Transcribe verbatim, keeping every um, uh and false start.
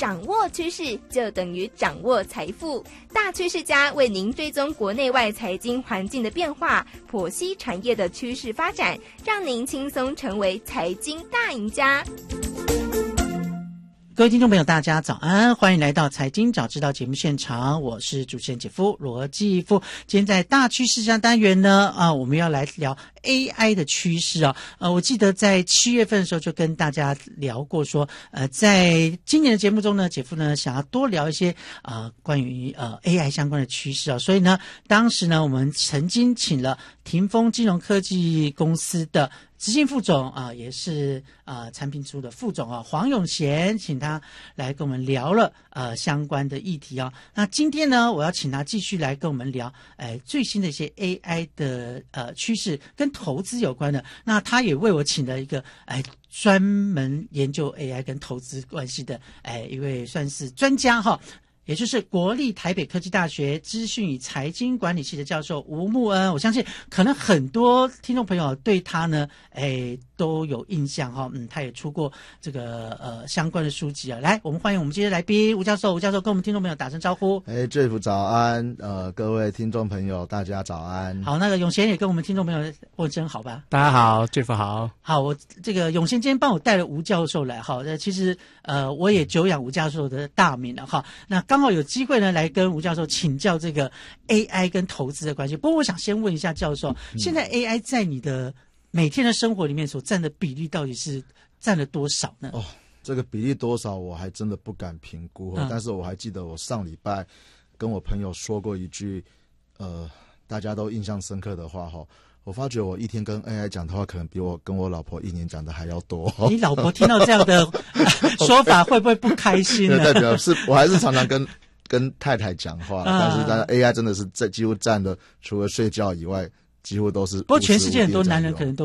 掌握趋势就等于掌握财富。大趋势家为您追踪国内外财经环境的变化，剖析产业的趋势发展，让您轻松成为财经大赢家。 各位听众朋友大家早安，欢迎来到财经早知道节目现场，我是主持人姐夫罗继夫。今天在大趋势家单元呢啊，我们要来聊 A I 的趋势啊。呃，我记得在七月份的时候就跟大家聊过说，呃，在今年的节目中呢，姐夫呢想要多聊一些呃关于呃 A I 相关的趋势啊，所以呢，当时呢我们曾经请了霆锋金融科技公司的执行副总啊，也是呃产品组的副总啊，黄永贤，请他来跟我们聊了呃相关的议题啊。那今天呢，我要请他继续来跟我们聊，哎、呃、最新的一些 A I 的呃趋势跟投资有关的。那他也为我请了一个哎。呃专门研究 A I 跟投资关系的，哎，一位算是专家哈，也就是国立台北科技大学资讯与财经管理系的教授吴慕恩。我相信可能很多听众朋友对他呢，哎，都有印象哈。嗯，他也出过这个呃相关的书籍啊。来，我们欢迎我们今天来宾吴教授。吴教授跟我们听众朋友打声招呼。 哎 ，Jeff 早安，呃，各位听众朋友大家早安。 好，那个永贤也跟我们听众朋友问声好吧。 大家好 ，Jeff 好。 好，我这个永贤今天帮我带了吴教授来哈。呃，其实呃我也久仰吴教授的大名了哈。那刚好有机会呢来跟吴教授请教这个 A I 跟投资的关系。不过我想先问一下教授，嗯、现在 A I 在你的每天的生活里面所占的比例到底是占了多少呢？ 哦，这个比例多少我还真的不敢评估、嗯、但是我还记得我上礼拜跟我朋友说过一句呃大家都印象深刻的话哈。我发觉我一天跟 A I 讲的话，可能比我跟我老婆一年讲的还要多。 你老婆听到这样的说法，会不会不开心呢？ 代表是我还是常常跟跟太太讲话，啊、但是但是 A I 真的是在几乎占的，除了睡觉以外，几乎都是。 不过全世界很多男人可能都。